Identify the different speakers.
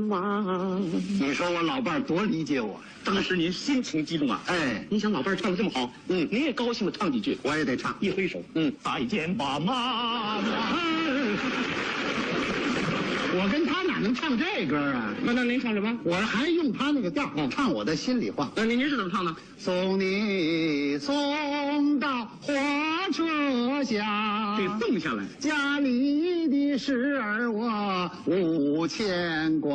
Speaker 1: 妈，
Speaker 2: 你说我老伴儿多理解我，
Speaker 1: 当时您心情激动啊！
Speaker 2: 哎，
Speaker 1: 您想老伴儿唱的这么好，您也高兴的唱几句，
Speaker 2: 我也得唱。
Speaker 1: 一挥手，再见吧，妈妈。
Speaker 2: 我跟他哪能唱这歌啊？
Speaker 1: 那您唱什么？
Speaker 2: 我还用他那个调唱我的心里话。
Speaker 1: 那您是怎么唱的？
Speaker 2: 送你送到火车下，
Speaker 1: 这送下来。
Speaker 2: 家里的事儿我无牵挂。